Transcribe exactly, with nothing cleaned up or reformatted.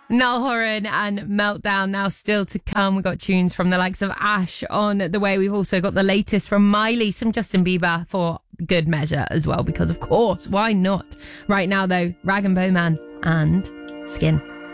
Niall Horan and Meltdown now still to come. We've got tunes from the likes of Ash on the way. We've also got the latest from Miley, some Justin Bieber for good measure as well, because of course, why not? Right now though, Rag and Bowman and Skin.